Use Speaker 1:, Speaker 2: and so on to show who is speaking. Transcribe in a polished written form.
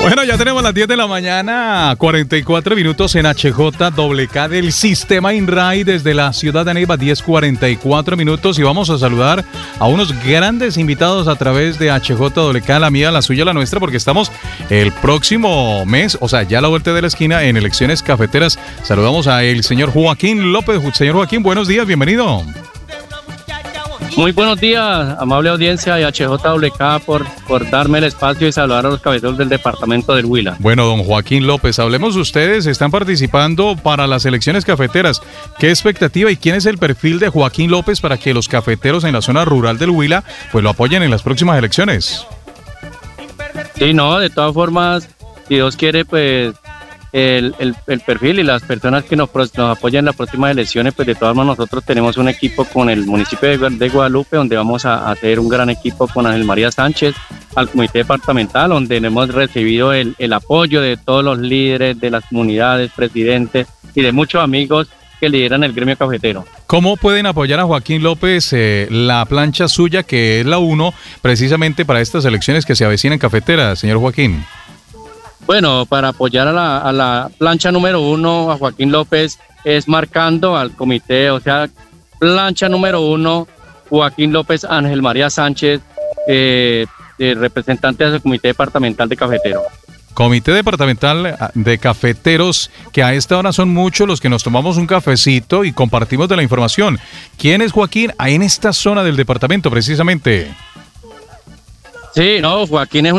Speaker 1: Bueno, ya tenemos las 10 de la mañana, 44 minutos en HJWK del Sistema INRAI desde la ciudad de Neiva, 10:44 minutos, y vamos a saludar a unos grandes invitados a través de HJWK, la mía, la suya, la nuestra, porque estamos el próximo mes, o sea, ya a la vuelta de la esquina en elecciones cafeteras. Saludamos a el señor Joaquín López. Señor Joaquín, buenos días, bienvenido.
Speaker 2: Muy buenos días, amable audiencia de HJWK, por darme el espacio y saludar a los cabezones del departamento del Huila.
Speaker 1: Bueno, don Joaquín López, hablemos de ustedes, están participando para las elecciones cafeteras. ¿Qué expectativa y quién es el perfil de Joaquín López para que los cafeteros en la zona rural del Huila pues lo apoyen en las próximas elecciones?
Speaker 2: Sí, no, de todas formas, si Dios quiere, pues el perfil y las personas que nos apoyan en las próximas elecciones, pues de todas formas nosotros tenemos un equipo con el municipio de Guadalupe, donde vamos a hacer un gran equipo con Ángel María Sánchez, al comité departamental, donde hemos recibido el apoyo de todos los líderes de las comunidades, presidentes y de muchos amigos que lideran el gremio cafetero.
Speaker 1: ¿Cómo pueden apoyar a Joaquín López, la plancha suya, que es la 1, precisamente para estas elecciones que se avecinan cafeteras, señor Joaquín?
Speaker 2: Bueno, para apoyar a la plancha número 1, a Joaquín López, es marcando al comité, o sea, plancha número 1, Joaquín López Ángel María Sánchez, representante del comité departamental de cafetero.
Speaker 1: Comité departamental de cafeteros, que a esta hora son muchos los que nos tomamos un cafecito y compartimos de la información. ¿Quién es Joaquín ahí en esta zona del departamento precisamente?
Speaker 2: Sí, no, Joaquín es